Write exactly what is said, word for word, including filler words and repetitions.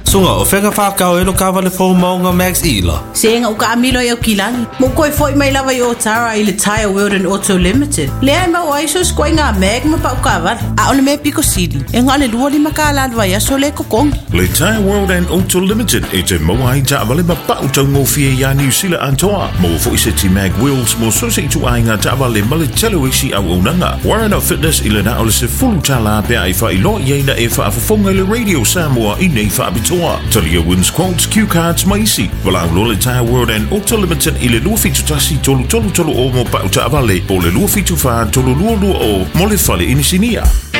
Sunga o whenga whakau e lo kawale po maunga Max Ela. Senga uka amilo i au kilani. Mo koe foi mai lawa i o Tara i le Tire World and Auto Limited. Lea ma o aiso skoi ngā meg ma pa uka awar. A ole me Pico City. E ngā le lua li maka aladwa ia so le kokong. Le Tire World and Auto Limited e te moa i ta awale ma pa utau ngō fia ia New Zealand antoa. Mo fo i se ti mag wheels mo so se i tu ai ngā ta awale ma le telo isi au unanga. Warren Fitness i le na ole se fulu tala pia i wha i lo i eina e wha afafonga le Radio Samoa i nei wha abitoa. Talia wins quotes, cue cards, maisi. Walau lo le Tire World and Auto Limited i le lua fitu tasi tolu tolu tolu o mo pa uta avale. Po le lua fitu wha tolu lua lua o mo le fale inisinia.